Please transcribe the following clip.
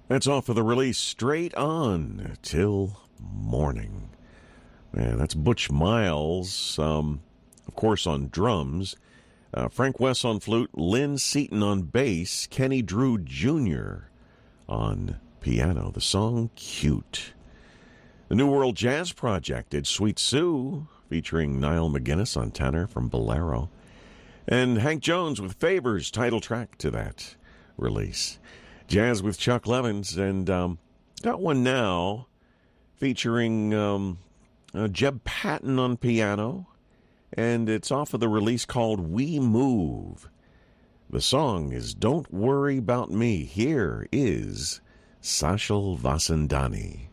That's off of the release Straight On Till Morning. Man, that's Butch Miles, of course, on drums. Frank West on flute, Lynn Seaton on bass, Kenny Drew Jr. on piano. The song Cute. The New World Jazz Project did Sweet Sue, featuring Niall McGuinness on tenor from Bolero. And Hank Jones with Favors, title track to that release. Jazz with Chuck Levins, and got one now featuring Jeb Patton on piano, and it's off of the release called We Move. The song is Don't Worry About Me. Here is Sachal Vasandani.